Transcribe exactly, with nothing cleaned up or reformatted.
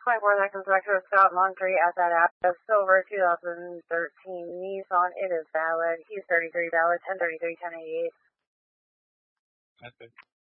twenty-four, that comes back to a Scott Laundry at that address. Silver twenty thirteen Nissan. It is valid. He's thirty-three valid. ten thirty-three, ten eighty-eight. Okay.